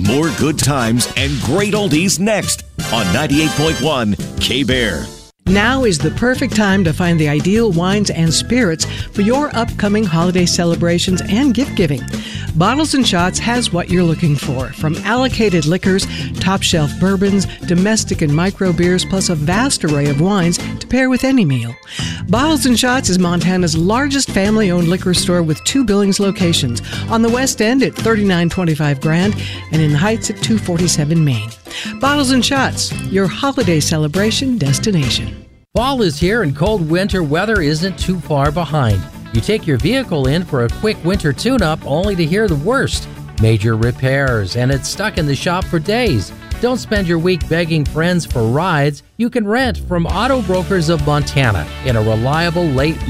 More good times and great oldies next on 98.1 K-Bear. Now is the perfect time to find the ideal wines and spirits for your upcoming holiday celebrations and gift giving. Bottles and Shots has what you're looking for, from allocated liquors, top shelf bourbons, domestic and micro beers, plus a vast array of wines to pair with any meal. Bottles and Shots is Montana's largest family-owned liquor store with 2 Billings locations, on the West End at 3925 Grand and in the Heights at 247 Main. Bottles and Shots, your holiday celebration destination. Fall is here and cold winter weather isn't too far behind. You take your vehicle in for a quick winter tune-up only to hear the worst. Major repairs, and it's stuck in the shop for days. Don't spend your week begging friends for rides. You can rent from Auto Brokers of Montana in a reliable late